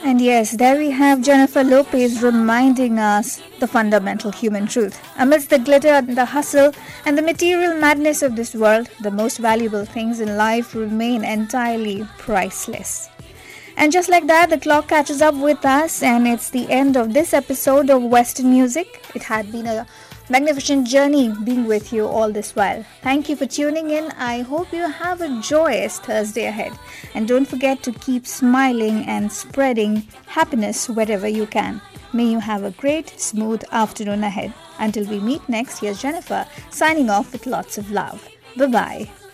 And yes, there we have Jennifer Lopez reminding us the fundamental human truth. Amidst the glitter and the hustle and the material madness of this world, the most valuable things in life remain entirely priceless. And just like that, the clock catches up with us, and it's the end of this episode of Western Music. It had been a magnificent journey being with you all this while. Thank you for tuning in. I hope you have a joyous Thursday ahead. And don't forget to keep smiling and spreading happiness wherever you can. May you have a great, smooth afternoon ahead. Until we meet next, here's Jennifer signing off with lots of love. Bye-bye.